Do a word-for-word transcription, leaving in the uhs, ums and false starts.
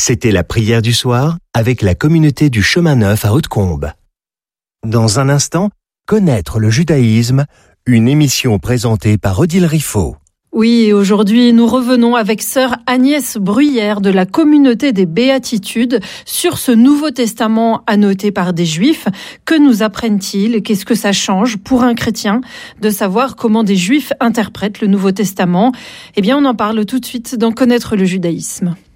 C'était la prière du soir avec la communauté du Chemin Neuf à Hautecombe. Dans un instant, connaître le judaïsme, une émission présentée par Odile Riffaut. Oui, et aujourd'hui, nous revenons avec sœur Agnès Bruyère de la communauté des Béatitudes sur ce Nouveau Testament annoté par des Juifs. Que nous apprennent-ils? Qu'est-ce que ça change pour un chrétien de savoir comment des Juifs interprètent le Nouveau Testament? Eh bien, on en parle tout de suite dans Connaître le judaïsme.